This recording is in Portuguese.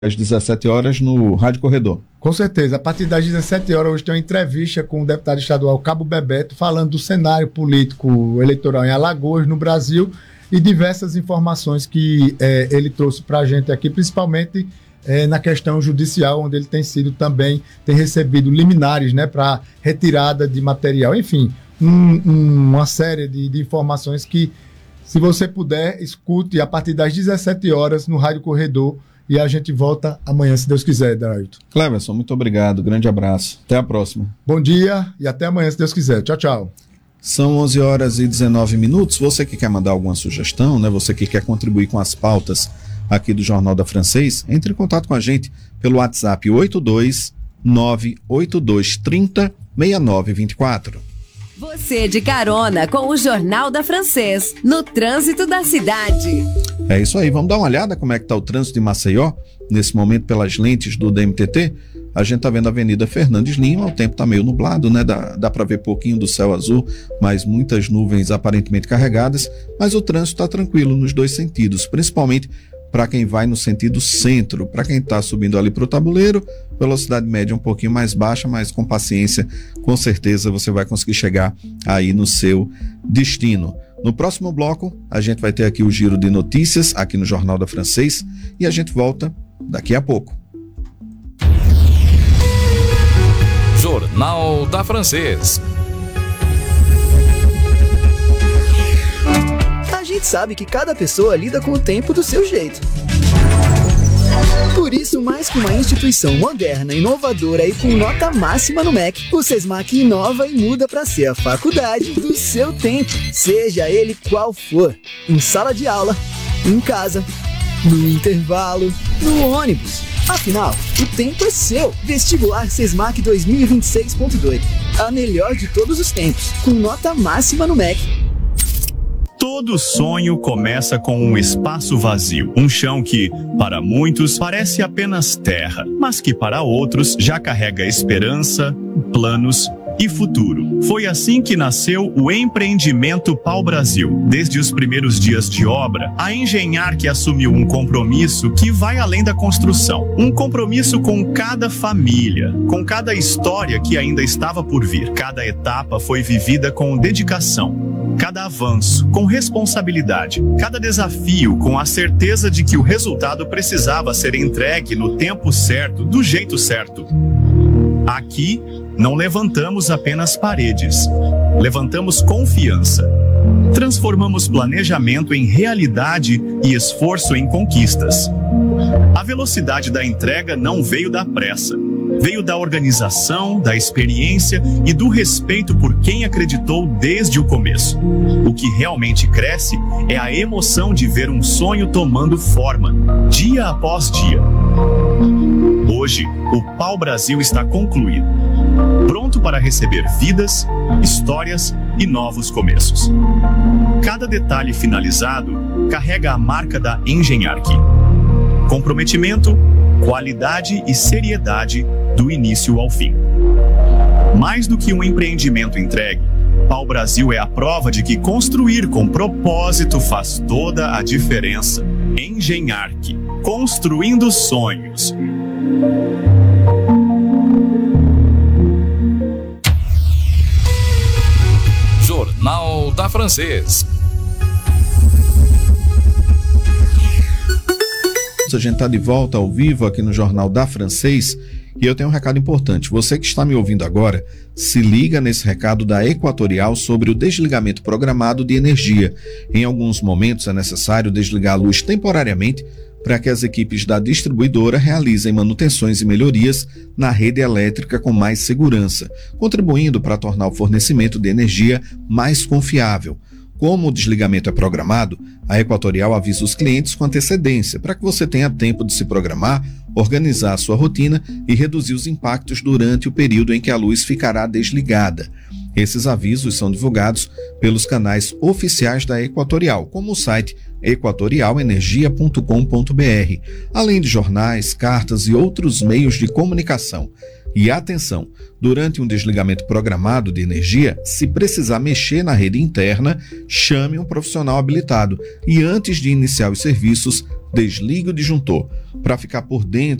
às 17 horas no Rádio Corredor. Com certeza. A partir das 17 horas, hoje tem uma entrevista com o deputado estadual Cabo Bebeto, falando do cenário político eleitoral em Alagoas, no Brasil, e diversas informações que ele trouxe para a gente aqui, principalmente na questão judicial, onde ele tem recebido liminares, né, para retirada de material. Enfim, uma série de informações que, se você puder, escute a partir das 17 horas no Rádio Corredor. E a gente volta amanhã, se Deus quiser, Dailton. Cleverson, muito obrigado. Grande abraço. Até a próxima. Bom dia e até amanhã, se Deus quiser. Tchau, tchau. São 11 horas e 19 minutos. Você que quer mandar alguma sugestão, né? Você que quer contribuir com as pautas aqui do Jornal da Francês, entre em contato com a gente pelo WhatsApp 82982306924. Você de carona com o Jornal da Francês, no trânsito da cidade. É isso aí, vamos dar uma olhada como é que está o trânsito de Maceió, nesse momento pelas lentes do DMTT. A gente está vendo a Avenida Fernandes Lima, o tempo está meio nublado, né? Dá para ver pouquinho do céu azul, mas muitas nuvens aparentemente carregadas, mas o trânsito está tranquilo nos dois sentidos, principalmente para quem vai no sentido centro. Para quem está subindo ali para o Tabuleiro, velocidade média um pouquinho mais baixa, mas com paciência, com certeza você vai conseguir chegar aí no seu destino. No próximo bloco, a gente vai ter aqui o giro de notícias aqui no Jornal da Francês e a gente volta daqui a pouco. Jornal da Francês. A gente sabe que cada pessoa lida com o tempo do seu jeito. Por isso, mais que uma instituição moderna, inovadora e com nota máxima no MEC, o SESMAC inova e muda para ser a faculdade do seu tempo, seja ele qual for. Em sala de aula, em casa, no intervalo, no ônibus. Afinal, o tempo é seu. Vestibular SESMAC 2026.2. A melhor de todos os tempos, com nota máxima no MEC. Todo sonho começa com um espaço vazio, um chão que, para muitos, parece apenas terra, mas que para outros já carrega esperança, planos e futuro. Foi assim que nasceu o empreendimento Pau Brasil. Desde os primeiros dias de obra, a Engenharc assumiu um compromisso que vai além da construção. Um compromisso com cada família, com cada história que ainda estava por vir. Cada etapa foi vivida com dedicação, cada avanço com responsabilidade, cada desafio com a certeza de que o resultado precisava ser entregue no tempo certo, do jeito certo. Aqui, não levantamos apenas paredes, levantamos confiança. Transformamos planejamento em realidade e esforço em conquistas. A velocidade da entrega não veio da pressa, veio da organização, da experiência e do respeito por quem acreditou desde o começo. O que realmente cresce é a emoção de ver um sonho tomando forma, dia após dia. Hoje, o Pau Brasil está concluído, pronto para receber vidas, histórias e novos começos. Cada detalhe finalizado carrega a marca da Engenharc. Comprometimento, qualidade e seriedade do início ao fim. Mais do que um empreendimento entregue, Pau Brasil é a prova de que construir com propósito faz toda a diferença. Engenharc, construindo sonhos. Jornal da Francês. A gente está de volta ao vivo aqui no Jornal da Francês e eu tenho um recado importante. Você que está me ouvindo agora, se liga nesse recado da Equatorial sobre o desligamento programado de energia. Em alguns momentos é necessário desligar a luz temporariamente para que as equipes da distribuidora realizem manutenções e melhorias na rede elétrica com mais segurança, contribuindo para tornar o fornecimento de energia mais confiável. Como o desligamento é programado, a Equatorial avisa os clientes com antecedência para que você tenha tempo de se programar, organizar a sua rotina e reduzir os impactos durante o período em que a luz ficará desligada. Esses avisos são divulgados pelos canais oficiais da Equatorial, como o site equatorialenergia.com.br, além de jornais, cartas e outros meios de comunicação. E atenção, durante um desligamento programado de energia, se precisar mexer na rede interna, chame um profissional habilitado e antes de iniciar os serviços, desligue o disjuntor. Para ficar por dentro